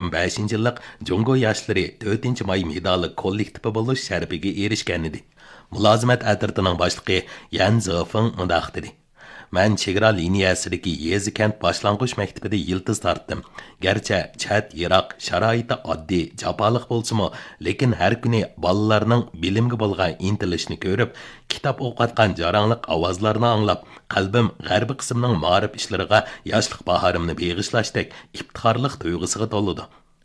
2025 yillik Jungo yoshlari 4-may medali kollektivi bo'lish sharafiga erishgan edi. Mulozimat atritining boshlig'i Yan Zofeng mundaq dedi. Men chegara liniyasidagi yezi kent boshlang'ich maktabida yildiz tortdim. Garchi chat, yiroq, sharoiti oddiy, jafoliq bo'lsa-mu, lekin har kuni bolalarning bilimga bo'lgan intilishini ko'rib, kitob o'qiyotgan jarangliq ovozlarni anglab, qalbim g'arbiy qismning ma'rif ishlariga yoshlik bahorimni beg'ishlashdek iftixorlik tuyg'usiga to'ldi.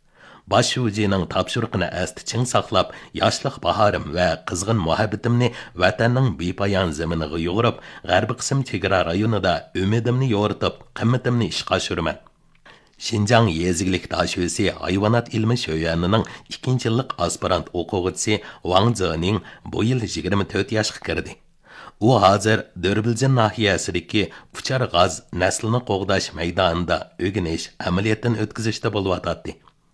Baş şujining topshiriqini asti ching saqlab, yoshlik bahorim va qizg'in muhabbatimni vatanning bepoyon zaminiga yo'g'irib, g'arbiy qism chegara rayonida umidimni yo'ritib, qimmatimni ishga oshiraman. Şinjan yezigilik daşösi hayvanat ilmi şöyanining 2-yillik aspirant o'quvchisi Wang Zining bu yil 24 yoshga kirdi. U hozir Dörbiljan nahiyasidagi Uchar g'az naslini qo'g'dash maydonida o'rganish amaliyotini o'tkazishda bo'layotdi.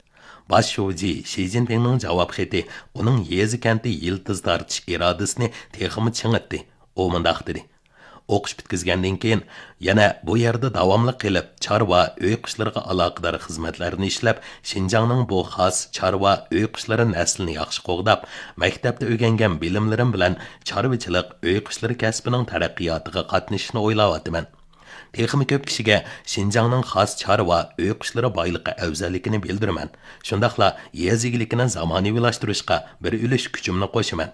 Baş şuji Xi Jinpingning javob xati uning yezi kenti yildiz tortish irodasini texmi chingitdi. U mundaq dedi. O'qish bitkizgandan keyin yana bu yerda davomli qilib chorva uy qishlariga aloqador xizmatlarni ishlab, Xinjiangning bu xos chorva uy qishlari naslini yaxshi qo'g'dab, maktabda o'rgangan bilimlarim bilan chorvachilik uy qishlari kasbining taraqqiyotiga qatnashishni o'ylayapman. Texmi ko'p kishiga Xinjiangning xos chorva uy qishlari boyligi afzalligini bildiraman. Shundaqla yez egiligini zamonaviylashtirishga bir ulush kuchimni qo'shaman.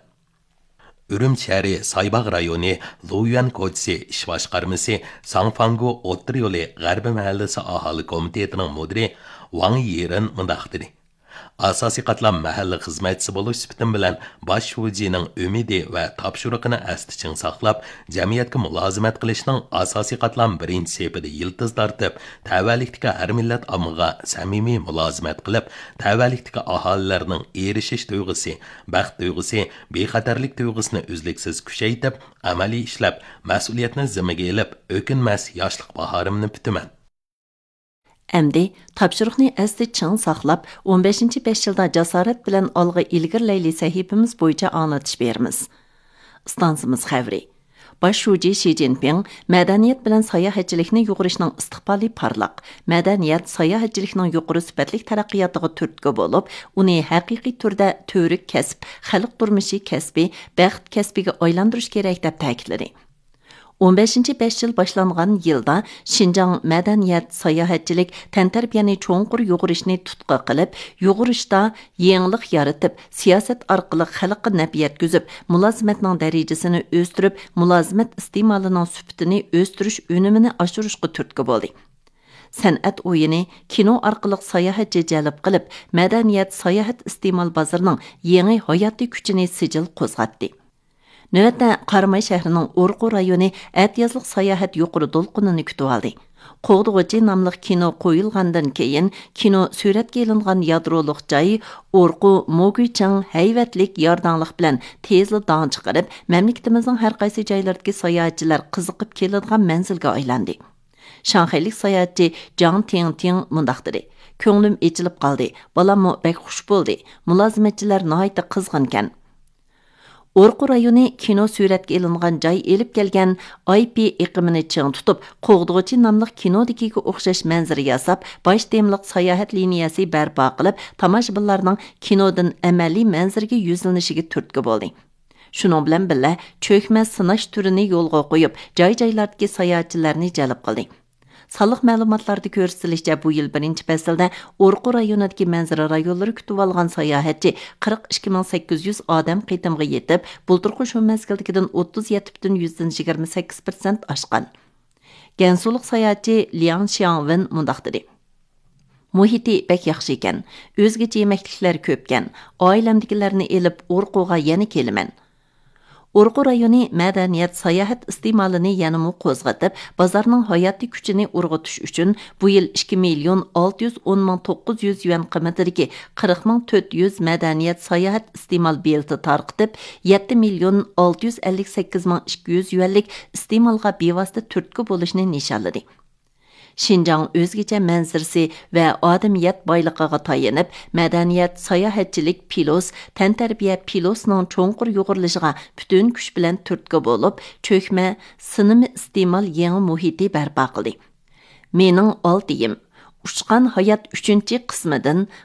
Ürümçi şəhəri Saybaq rayoni Luyuan koçisi iş başqarması Sangfangu O'ttir yo'li G'arbi mahallasi aholi komitetinin müdiri Wang Yiren mundaq dedi. Asosiy qatlam mahalla xizmatchisi bo'lish sifatim bilan bosh shujining umidi va topshiriqini asti-ching saqlab, jamiyatga mulozimat qilishning asosiy qatlam birinchi sepida yildiz tortib, tavallikdagi har millat ommaga samimiy mulozimat qilib, tavallikdagi aholilarning erishish tuyg'usi, baxt tuyg'usi, bexatarlik tuyg'usini uzluksiz kuchaytirib, amaliy ishlab, mas'uliyatni zimmaga olib, o'kinmas yoshlik bahorimni bitaman. Әмді, тапшырықны әсті чың сақлап, 15-5 жылда жасарат білән алғы ilgirləyli səhifimiz boyunca anlatış verimiz. Stansımız xəvri. Baş şuji Xi Jinping, mədəniyyət bilən sayahətçilikni yuqurishning istiqbali parlaq, mədəniyyət sayahətçilikning yuquru sifatlik taraqqiyotiga turtki bo'lib, uni haqiqiy turda to'rik kasb, xalq turmushi kasbi, baxt kasbiga aylantirish kerak deb ta'kidladi. 15-5 yil boshlangan yilda Xinjiang madaniyat, sayohatchilik, tantarbiyaning cho'nqur yo'g'irishni tutqi qilib, yo'g'irishda yangilik yaratib, siyosat orqali xalqqa naf yetkazib, mulozimatning darajasini o'stirib, mulozimat iste'molining sifatini o'stirish unumini oshirishga turtki bo'ldi. San'at o'yini, kino orqali sayohatchi jalb qilib, madaniyat, sayohat iste'mol bozorining yangi hayotiy kuchini sijil qo'zg'atdi. Növətdə Qaramay şəhərinin Orqu rayoni ətiyazlıq sayahat yuquru dolqununu kütüb aldı. Qoğduğucu namlıq kino qoyulğandan keyin kino suratga ilingan yadroluq joyi Orqu Moguychang hayvatlik yardanlıq bilan tezli dağın chiqarib, mamlakatimizning har qaysi joylaridagi sayohatchilar qiziqib keladigan manzilga aylandi. Shanxaylik sayohatchi Jang Ting mundaq dedi. Ko'nglim echilib qoldi. Balammo bek xush bo'ldi. Mulozimatchilar nihoyatda qizg'inkan. Orqu rayoni kino suratga ilingan joy elib kelgan IP iqimini ching tutib, Qo'g'dug'uchi nomli kinodikiga o'xshash manzara yasab, bosh temliq sayohat liniyasi barpo qilib, tomoshabinlarning kinodan amaliy manzaraga yuzlanishiga turtki bo'ldi. Shuning bilan birga cho'kmas sinash turini yo'lga qo'yib, joy-joylardagi sayohatchilarni jalb qildi. Sağlıq məlumatlarda göstərilishicha bu yil 1-faslda Orqu rayonidagi manzara rayonlari kutib olgan sayohatchi 42800 odam qitimga yetib, bulturqi shu mezgildagidan 37,28% oshgan. Gansulik sayohatchi Liang Xiangwen mundaq dedi. Muhiti bek yaxshi ekan, o'zgacha yemekliklar ko'pkan. Oilamdagilarni elib Orquga yana kelaman. Orqu rayoni madaniyat, sayohat iste'molini yanamı qo'zg'atib, bozorning hayotiy kuchini urg'utish uchun bu yil 2,610,900 yuan qiymatidagi 40,400 madaniyat, sayohat iste'mol bileti tarqitib, 7,658,200 yuanlik iste'molga bevosita turtki bo'lishni nishonladi. Xinjiang o'zgacha manzarasi va odamiyat boyligiga tayanib, madaniyat, sayohatchilik, pilos, tantarbiya pilosning cho'nqur yo'g'irilishiga butun kuch bilan turtki bo'lib, cho'kma, sinimi iste'mol yangi muhiti barpo qildi. Mening oltiyim Uçqan hayat 3-qismidan